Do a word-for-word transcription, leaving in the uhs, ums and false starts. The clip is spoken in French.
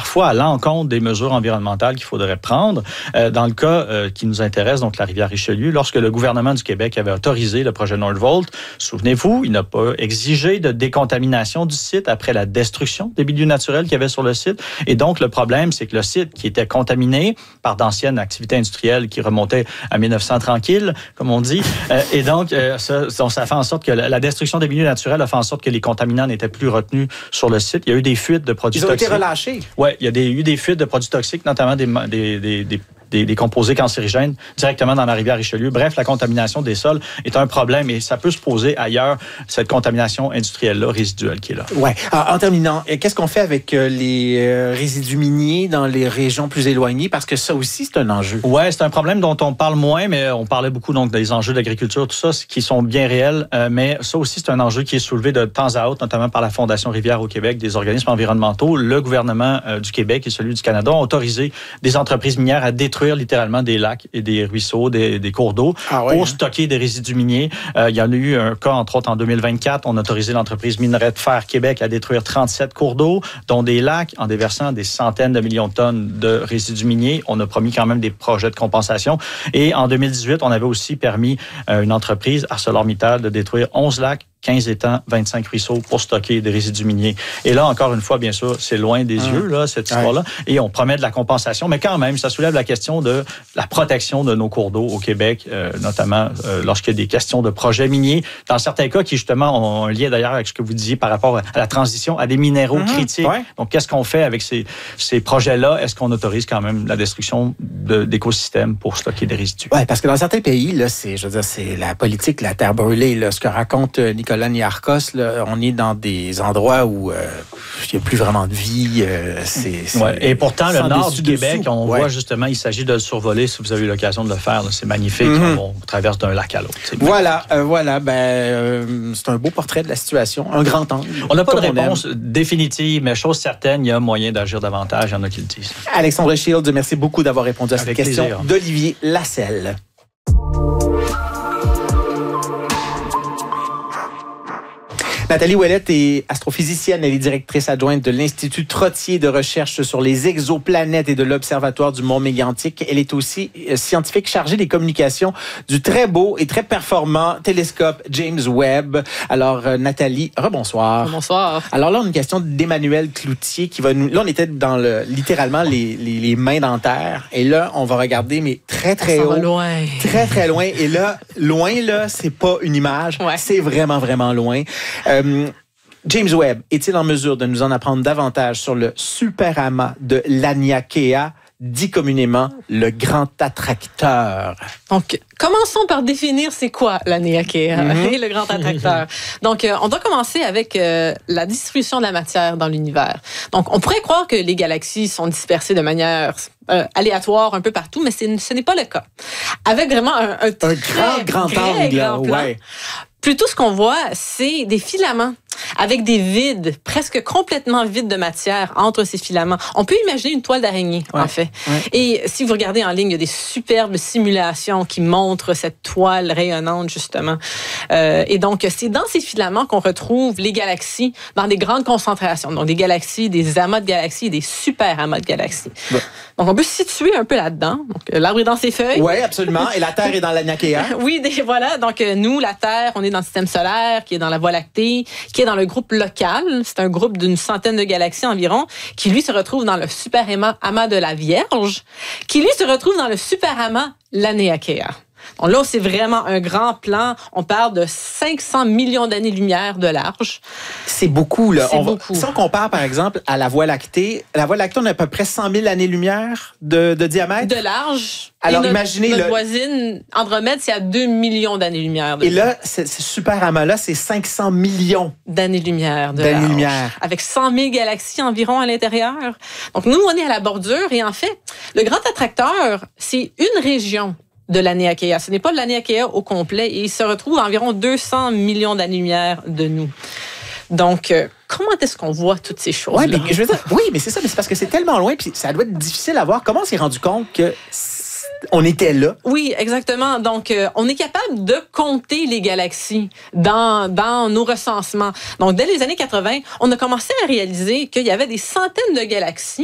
parfois à l'encontre des mesures environnementales qu'il faudrait prendre. Euh, dans le cas euh, qui nous intéresse, donc la rivière Richelieu, lorsque le gouvernement du Québec avait autorisé le projet Northvolt, souvenez-vous, il n'a pas exigé de décontamination du site après la destruction des milieux naturels qu'il y avait sur le site. Et donc, le problème, c'est que le site qui était contaminé par d'anciennes activités industrielles qui remontaient à mille neuf cents tranquille, comme on dit, euh, et donc, euh, ça, ça fait en sorte que la, la destruction des milieux naturels a fait en sorte que les contaminants n'étaient plus retenus sur le site. Il y a eu des fuites de produits toxiques. Ils ont été relâchés. Oui, il y a des, eu des fuites de produits toxiques, notamment des, des, des, des Des, des composés cancérigènes directement dans la rivière Richelieu. Bref, la contamination des sols est un problème et ça peut se poser ailleurs, cette contamination industrielle-là, résiduelle qui est là. Oui. En terminant, qu'est-ce qu'on fait avec les résidus miniers dans les régions plus éloignées? Parce que ça aussi, c'est un enjeu. Oui, c'est un problème dont on parle moins, mais on parlait beaucoup donc des enjeux d'agriculture, tout ça, qui sont bien réels. Euh, mais ça aussi, c'est un enjeu qui est soulevé de temps à autre, notamment par la Fondation Rivière au Québec, des organismes environnementaux. Le gouvernement euh, du Québec et celui du Canada ont autorisé des entreprises minières à détruire littéralement des lacs et des ruisseaux, des, des cours d'eau ah ouais, pour hein? stocker des résidus miniers. Euh, il y en a eu un cas, entre autres, en deux mille vingt-quatre. On a autorisé l'entreprise Minerai de Fer Québec à détruire trente-sept cours d'eau, dont des lacs, en déversant des centaines de millions de tonnes de résidus miniers. On a promis quand même des projets de compensation. Et en deux mille dix-huit, on avait aussi permis à une entreprise, ArcelorMittal, de détruire onze lacs, quinze étangs, vingt-cinq ruisseaux pour stocker des résidus miniers. Et là, encore une fois, bien sûr, c'est loin des mmh. yeux, là, cette histoire-là. Ouais. Et on promet de la compensation, mais quand même, ça soulève la question de la protection de nos cours d'eau au Québec, euh, notamment euh, lorsqu'il y a des questions de projets miniers. Dans certains cas qui, justement, ont un lien d'ailleurs avec ce que vous disiez par rapport à la transition à des minéraux mmh. critiques. Ouais. Donc, qu'est-ce qu'on fait avec ces, ces projets-là? Est-ce qu'on autorise quand même la destruction de, d'écosystèmes pour stocker des résidus? Oui, parce que dans certains pays, là, c'est, je veux dire, c'est la politique, la terre brûlée, là, ce que raconte Nicolas Niarchos, là, on est dans des endroits où euh, il n'y a plus vraiment de vie. Euh, c'est, c'est ouais. Et pourtant, le nord du Québec, dessous. on ouais. voit justement, il s'agit de le survoler si vous avez eu l'occasion de le faire. Là. C'est magnifique. Mm-hmm. On traverse d'un lac à l'autre. Voilà, euh, voilà. Ben, euh, c'est un beau portrait de la situation. Un grand angle. On n'a pas de réponse définitive, mais chose certaine, il y a moyen d'agir davantage. Il y en a qui le disent. Alexandre Shields, merci beaucoup d'avoir répondu à cette question d'Olivier Lasselle. Nathalie Ouellette est astrophysicienne. Elle est directrice adjointe de l'Institut Trottier de recherche sur les exoplanètes et de l'Observatoire du Mont Mégantic. Elle est aussi scientifique chargée des communications du très beau et très performant télescope James Webb. Alors, Nathalie, rebonsoir. Bonsoir. Alors là, on a une question d'Emmanuel Cloutier qui va nous... Là, on était dans le littéralement les, les, les mains dans terre. Et là, on va regarder, mais très, très haut. Ça va loin. Très, très loin. Et là, loin, là, c'est pas une image. Ouais. C'est vraiment, vraiment loin. Euh, Euh, James Webb est-il en mesure de nous en apprendre davantage sur le super amas de Laniakea, dit communément le grand attracteur? Donc, commençons par définir c'est quoi Laniakea mm-hmm. et le grand attracteur. Donc, euh, on doit commencer avec euh, la distribution de la matière dans l'univers. Donc, on pourrait croire que les galaxies sont dispersées de manière euh, aléatoire un peu partout, mais c'est, ce n'est pas le cas. Avec vraiment un, un, très, un grand, grand très angle. Grand plan, ouais. Plutôt, ce qu'on voit, c'est des filaments avec des vides, presque complètement vides de matière entre ces filaments. On peut imaginer une toile d'araignée, ouais, en fait. Ouais. Et si vous regardez en ligne, il y a des superbes simulations qui montrent cette toile rayonnante, justement. Euh, et donc, c'est dans ces filaments qu'on retrouve les galaxies dans des grandes concentrations. Donc, des galaxies, des amas de galaxies et des super amas de galaxies. Ouais. Donc, on peut se situer un peu là-dedans. Donc, l'arbre est dans ses feuilles. Oui, absolument. Et la Terre est dans l'Laniakea. Oui, des, voilà. Donc, nous, la Terre, on est dans le système solaire, qui est dans la Voie lactée, qui est dans le groupe local. C'est un groupe d'une centaine de galaxies environ, qui, lui, se retrouve dans le super amas de la Vierge, qui, lui, se retrouve dans le super amas Laniakea. Donc là, c'est vraiment un grand plan. On parle de cinq cents millions d'années-lumière de large. C'est beaucoup, là. C'est on beaucoup. Va, si on compare, par exemple, à la Voie lactée, la Voie lactée, on a à peu près cent mille années-lumière de, de diamètre. De large. Alors, notre, imaginez... Notre le... voisine, Andromède, c'est à deux millions d'années-lumière. De Et là, ce super amas-là, c'est cinq cents millions d'années-lumière de d'années-lumière. large. Avec cent mille galaxies environ à l'intérieur. Donc, nous, on est à la bordure. Et en fait, le grand attracteur, c'est une région de Laniakea. Ce n'est pas Laniakea au complet et il se retrouve à environ deux cents millions d'années-lumière de nous. Donc, euh, comment est-ce qu'on voit toutes ces choses-là? Ouais, mais je veux dire, oui, mais c'est ça, mais c'est parce que c'est tellement loin puis ça doit être difficile à voir. Comment on s'est rendu compte que on était là? Oui, exactement. Donc, euh, on est capable de compter les galaxies dans, dans nos recensements. Donc, dès les années quatre-vingt, on a commencé à réaliser qu'il y avait des centaines de galaxies